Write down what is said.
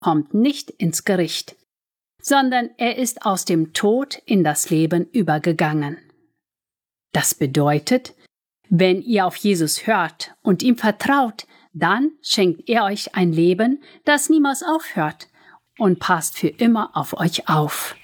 kommt nicht ins Gericht, sondern er ist aus dem Tod in das Leben übergegangen. Das bedeutet, wenn ihr auf Jesus hört und ihm vertraut, dann schenkt er euch ein Leben, das niemals aufhört und passt für immer auf euch auf.